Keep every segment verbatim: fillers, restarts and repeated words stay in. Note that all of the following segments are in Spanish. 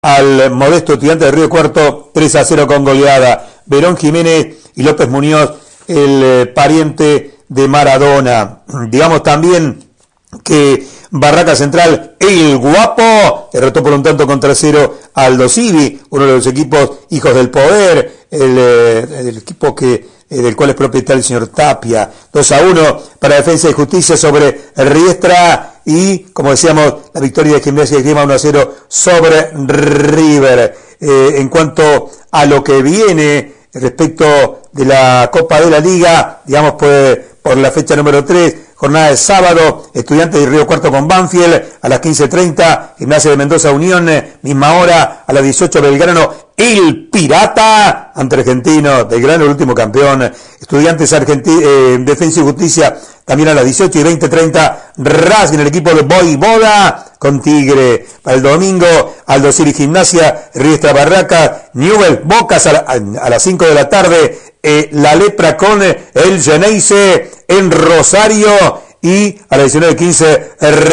al modesto Estudiante de Río Cuarto tres a cero con goleada. Verón Jiménez y López Muñoz, el eh, pariente de Maradona. Digamos también que Barraca Central, el guapo, derrotó por un tanto contra cero a Aldo Civi, uno de los equipos hijos del poder, el, eh, el equipo que eh, del cual es propietario el señor Tapia. Dos a uno para Defensa y Justicia sobre Riestra, y como decíamos, la victoria de Gimnasia de Grima uno a cero sobre River. Eh, en cuanto a lo que viene respecto de la Copa de la Liga, digamos pues, por la fecha número tres, jornada de sábado, Estudiantes de Río Cuarto con Banfield a las quince treinta, Gimnasia de Mendoza Unión, misma hora, a las dieciocho Belgrano, el Pirata ante Argentino, Belgrano el último campeón, Estudiantes Argenti- eh, Defensa y Justicia también a las dieciocho y veinte treinta, Racing, el equipo de Voivoda con Tigre. Para el domingo, Aldo Civi Gimnasia, Riestra Barraca, Newell's Bocas a, la, a las cinco de la tarde, eh, La Lepra con el Geneise en Rosario, y a las diecinueve quince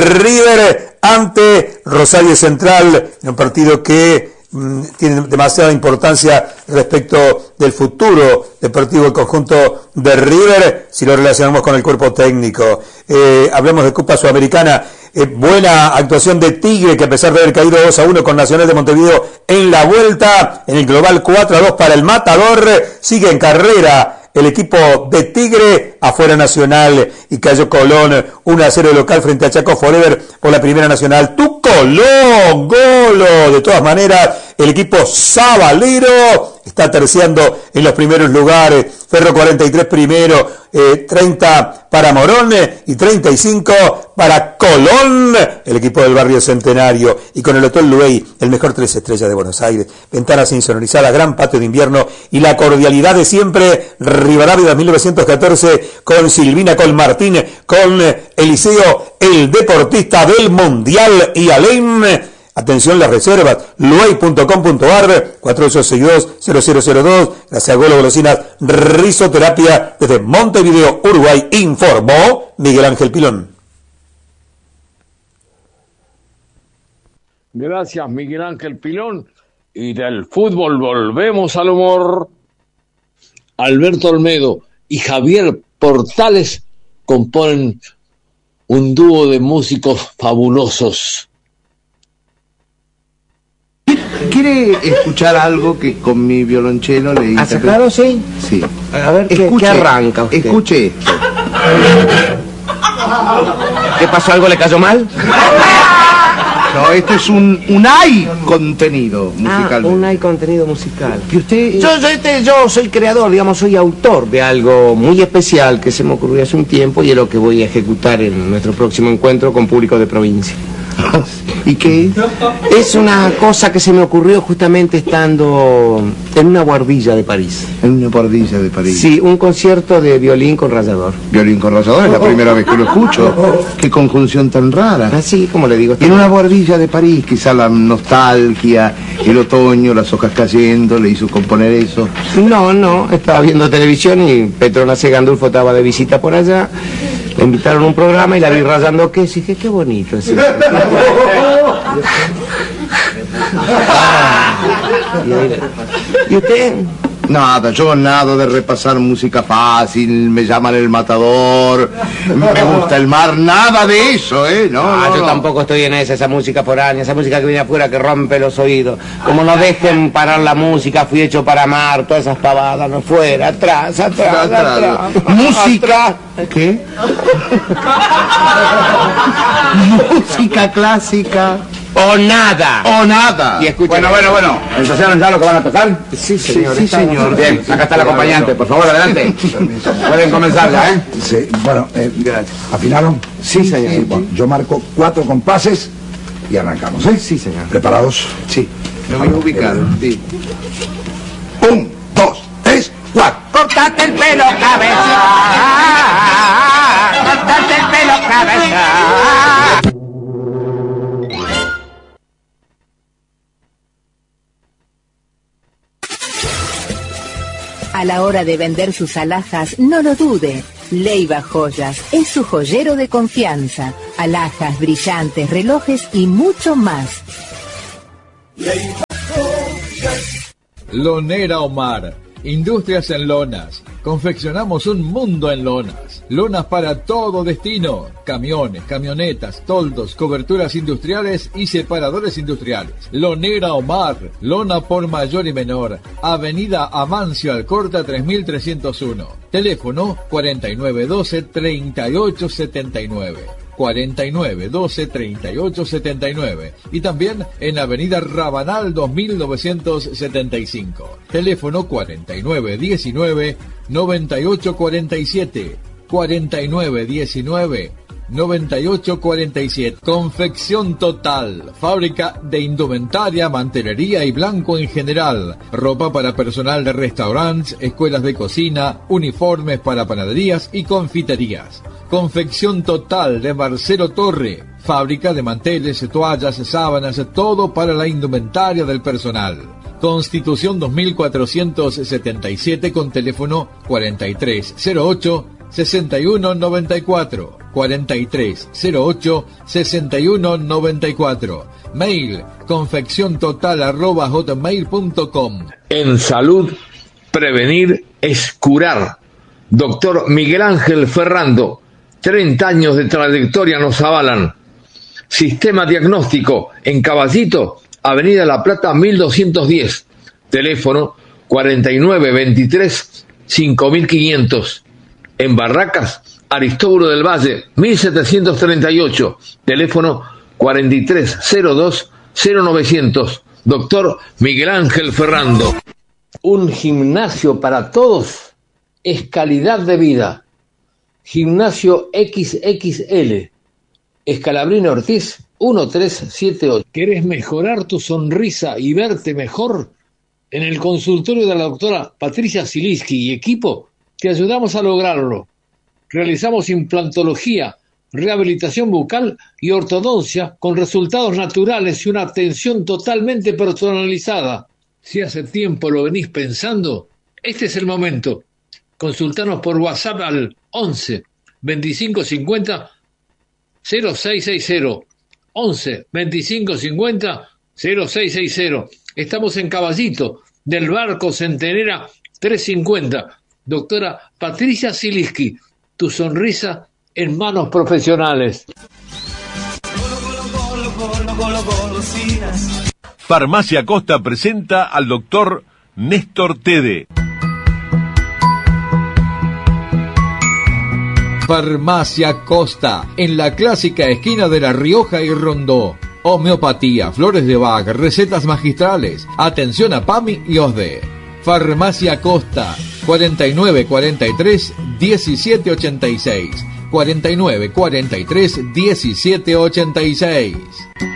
River ante Rosario Central, en un partido que mmm, tiene demasiada importancia respecto del futuro deportivo del conjunto de River, si lo relacionamos con el cuerpo técnico. Eh, hablemos de Copa Sudamericana. Eh, buena actuación de Tigre, que a pesar de haber caído dos a uno con Nacional de Montevideo en la vuelta, en el global cuatro a dos para el Matador, sigue en carrera el equipo de Tigre, afuera Nacional, y cayó Colón uno a cero local frente a Chaco Forever por la Primera Nacional. ¡Tu Colón! ¡Golo! De todas maneras, el equipo sabalero está terciando en los primeros lugares. Ferro cuarenta y tres primero, eh, treinta para Morón y treinta y cinco para Colón, el equipo del barrio Centenario. Y con el Hotel Luey, el mejor tres estrellas de Buenos Aires, ventanas insonorizadas, gran patio de invierno y la cordialidad de siempre. Rivadavia mil novecientos catorce con Silvina, con Martín, con Eliseo, el deportista del Mundial, y Alem. Atención las reservas, luey punto com punto ar, cuatro ocho seis dos cero cero cero dos, gracias a Golo Golosinas Risoterapia desde Montevideo, Uruguay, informó Miguel Ángel Pilón. Gracias Miguel Ángel Pilón. Y del fútbol volvemos al humor. Alberto Olmedo y Javier Portales componen un dúo de músicos fabulosos. ¿Quiere escuchar algo que con mi violonchelo le hice? ¿Ah, claro, sí? Sí. A ver, ¿qué, escuche, ¿qué arranca usted? Escuche esto. ¿Qué pasó? ¿Algo le cayó mal? No, esto es un, un hay contenido musical. Ah, un hay contenido musical. ¿Y usted? Yo, yo, este, yo soy creador, digamos, soy autor de algo muy especial que se me ocurrió hace un tiempo y es lo que voy a ejecutar en nuestro próximo encuentro con público de provincia. ¿Y qué? Es una cosa que se me ocurrió justamente estando en una guardilla de París. En una guardilla de París. Sí, un concierto de violín con rallador. Violín con rallador, es la primera vez que lo escucho. Qué conjunción tan rara. Así, como le digo. En una guardilla de París, quizá la nostalgia, el otoño, las hojas cayendo, le hizo componer eso. No, no, estaba viendo televisión y Petronace Gandulfo estaba de visita por allá. Le invitaron a un programa y la vi rayando queso y dije, qué bonito es eso. ¿Y usted? Nada, yo nada de repasar música fácil, me llaman el matador, me gusta el mar, nada de eso, ¿eh? No, Ah, no, yo no. tampoco estoy en esa, esa música foránea, esa música que viene afuera que rompe los oídos. Como no dejen parar la música, fui hecho para amar, todas esas pavadas, no fuera, atrás, atrás, Atrás. atrás. Música. Atrás. ¿Qué? Música clásica. O nada. O nada. Y escuchen. Bueno, bueno, bueno. ¿Ensayaron ya lo que van a tocar? Sí, señor. Sí, señor. Bien, acá está el acompañante. Por favor, adelante. Pueden comenzar ya, ¿eh? Sí, bueno, eh, ¿afinaron? Sí, señor. Sí, bueno, yo marco cuatro compases y arrancamos, ¿eh? Sí, señor. ¿Preparados? Sí, lo voy a ubicar. Sí. Un, dos, tres, cuatro. Cortate el pelo, cabeza. Cortate el pelo, cabeza. A la hora de vender sus alhajas, no lo dude. Leiva Joyas es su joyero de confianza. Alhajas, brillantes, relojes y mucho más. Leiva Lonera Omar, Industrias en Lonas. Confeccionamos un mundo en lonas. Lonas para todo destino. Camiones, camionetas, toldos, coberturas industriales y separadores industriales. Lonera Omar. Lona por mayor y menor. Avenida Amancio Alcorta tres mil trescientos uno. Teléfono cuarenta y nueve doce, treinta y ocho setenta y nueve. cuarenta y nueve doce, treinta y ocho setenta y nueve y también en Avenida Rabanal dos mil novecientos setenta y cinco. Teléfono cuarenta y nueve diecinueve, noventa y ocho cuarenta y siete. cuarenta y nueve diecinueve, noventa y ocho cuarenta y siete. Confección Total, fábrica de indumentaria, mantelería y blanco en general, ropa para personal de restaurantes, escuelas de cocina, uniformes para panaderías y confiterías. Confección Total de Marcelo Torre, fábrica de manteles, toallas, sábanas, todo para la indumentaria del personal. Constitución dos mil cuatrocientos setenta y siete con teléfono cuarenta y tres cero ocho, sesenta y uno noventa y cuatro, cuarenta y tres cero ocho, sesenta y uno noventa y cuatro. Mail confecciontotal arroba hotmail punto com. En salud, prevenir es curar. Doctor Miguel Ángel Ferrando, treinta años de trayectoria nos avalan. Sistema diagnóstico en Caballito, Avenida La Plata mil doscientos diez. Teléfono cuarenta y nueve veintitrés, cinco mil quinientos. En Barracas, Aristóbulo del Valle mil setecientos treinta y ocho. Teléfono cuarenta y tres cero dos, cero novecientos. Doctor Miguel Ángel Ferrando. Un gimnasio para todos es calidad de vida. Gimnasio equis equis ele, Escalabrino Ortiz, uno tres siete ocho. ¿Querés mejorar tu sonrisa y verte mejor? En el consultorio de la doctora Patricia Zielinski y equipo, te ayudamos a lograrlo. Realizamos implantología, rehabilitación bucal y ortodoncia con resultados naturales y una atención totalmente personalizada. Si hace tiempo lo venís pensando, este es el momento. Consultanos por WhatsApp al once, veinticinco cincuenta, cero seis sesenta. once, veinticinco cincuenta, cero seis sesenta. Estamos en Caballito, del Barco Centenera trescientos cincuenta. Doctora Patricia Zielinski, tu sonrisa en manos profesionales. Farmacia Costa presenta al doctor Néstor Tede. Farmacia Costa, en la clásica esquina de La Rioja y Rondó. Homeopatía, flores de Bach, recetas magistrales, atención a PAMI y O S D E. Farmacia Costa, cuarenta y nueve cuarenta y tres, diecisiete ochenta y seis. cuarenta y nueve cuarenta y tres, diecisiete ochenta y seis.